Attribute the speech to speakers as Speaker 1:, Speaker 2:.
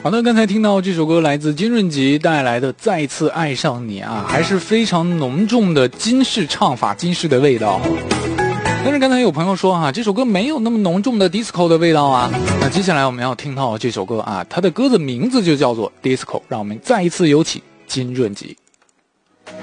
Speaker 1: 好的，刚才听到这首歌来自金润吉带来的《再次爱上你》啊，还是非常浓重的金式唱法，金式的味道。但是刚才有朋友说这首歌没有那么浓重的 disco 的味道啊。那接下来我们要听到这首歌啊，它的歌的名字就叫做 disco， 让我们再一次有请金润吉。